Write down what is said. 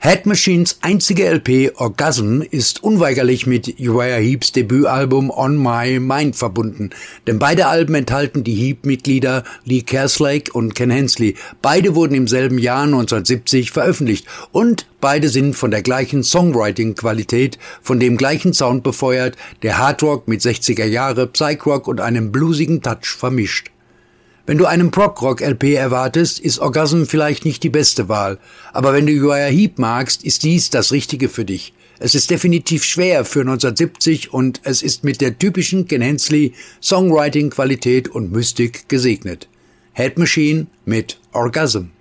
Head Machines einzige LP Orgasm ist unweigerlich mit Uriah Heeps Debütalbum On My Mind verbunden, denn beide Alben enthalten die Heep-Mitglieder Lee Kerslake und Ken Hensley. Beide wurden im selben Jahr 1970 veröffentlicht und beide sind von der gleichen Songwriting-Qualität, von dem gleichen Sound befeuert, der Hardrock mit 60er Jahre, Psychrock und einem bluesigen Touch vermischt. Wenn du einen Prog-Rock-LP erwartest, ist Orgasm vielleicht nicht die beste Wahl. Aber wenn du Uriah Heep magst, ist dies das Richtige für dich. Es ist definitiv schwer für 1970 und es ist mit der typischen Ken Hensley Songwriting-Qualität und Mystik gesegnet. Head Machine mit Orgasm.